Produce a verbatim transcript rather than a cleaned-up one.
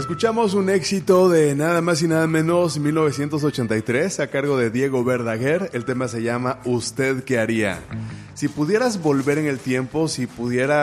Escuchamos un éxito de nada más y nada menos mil novecientos ochenta y tres a cargo de Diego Verdaguer. El tema se llama ¿Usted qué haría? Si pudieras volver en el tiempo, si pudieras